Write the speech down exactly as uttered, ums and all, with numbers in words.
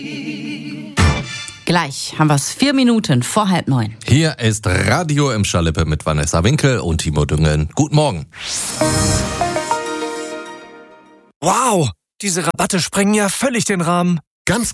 Gleich haben wir es vier Minuten vor halb neun. Hier ist Radio im Schalippe mit Vanessa Winkel und Timo Düngen. Guten Morgen. Wow, diese Rabatte sprengen ja völlig den Rahmen. Ganz